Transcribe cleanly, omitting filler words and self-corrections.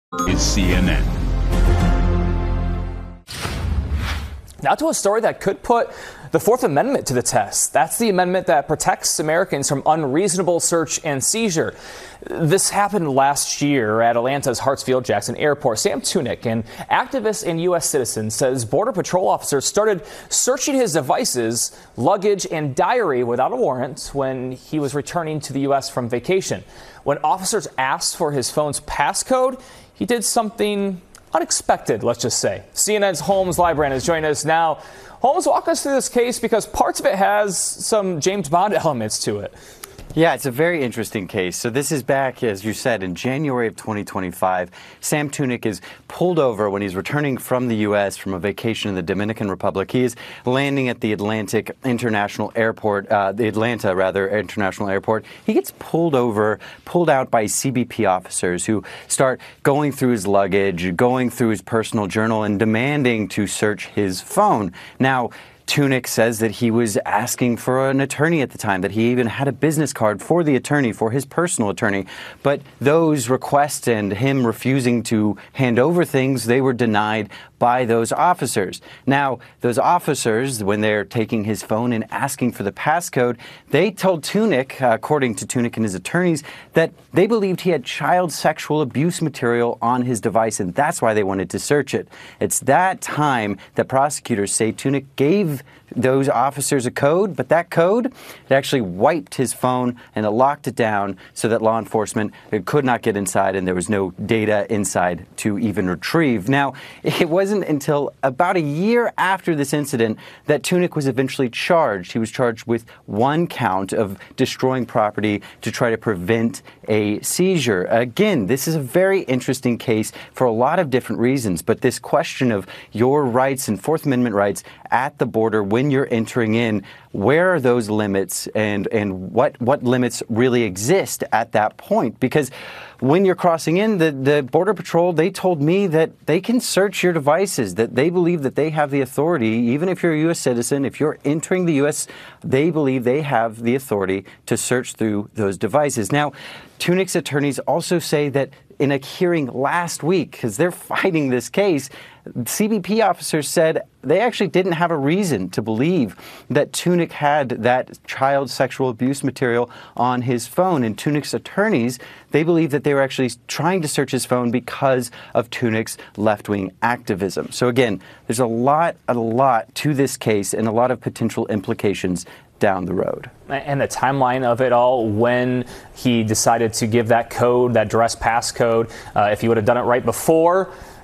is CNN. Now to a story that could put the Fourth Amendment to the test. That's the amendment that protects Americans from unreasonable search and seizure. This happened last year at Atlanta's Hartsfield-Jackson Airport. Sam Tunick, an activist and U.S. citizen, says Border Patrol officers started searching his devices, luggage, and diary without a warrant when he was returning to the U.S. from vacation. When officers asked for his phone's passcode, he did something unexpected, let's just say. CNN's Holmes Lybrand is joining us now. Holmes, walk us through this case because parts of it has some James Bond elements to it. Yeah, it's a very interesting case. So this is back, as you said, in January of 2025. Sam Tunick is pulled over when he's returning from the U.S. from a vacation in the Dominican Republic. He is landing at the Atlanta International Airport. He gets pulled out by CBP officers who start going through his luggage, going through his personal journal, and demanding to search his phone. Now, Tunick says that he was asking for an attorney at the time, that he even had a business card for the attorney, for his personal attorney. But those requests and him refusing to hand over things, they were denied by those officers. Now, those officers, when they're taking his phone and asking for the passcode, they told Tunick, according to Tunick and his attorneys, that they believed he had child sexual abuse material on his device, and that's why they wanted to search it. It's that time that prosecutors say Tunick gave those officers a code, but that code, it actually wiped his phone and it locked it down so that law enforcement could not get inside and there was no data inside to even retrieve. Now, it wasn't until about a year after this incident that Tunick was eventually charged. He was charged with one count of destroying property to try to prevent a seizure. Again, this is a very interesting case for a lot of different reasons, but this question of your rights and Fourth Amendment rights at the border when you're entering in, where are those limits and what limits really exist at that point? Because when you're crossing in, the Border Patrol, they told me that they can search your devices, that they believe that they have the authority, even if you're a U.S. citizen, if you're entering the U.S., they believe they have the authority to search through those devices. Now, Tunick's attorneys also say that in a hearing last week, because they're fighting this case, CBP officers said they actually didn't have a reason to believe that Tunick had that child sexual abuse material on his phone. And Tunick's attorneys, they believe that they were actually trying to search his phone because of Tunick's left-wing activism. So again, there's a lot to this case and a lot of potential implications down the road. And the timeline of it all, when he decided to give that code, that duress passcode, if he would have done it right before,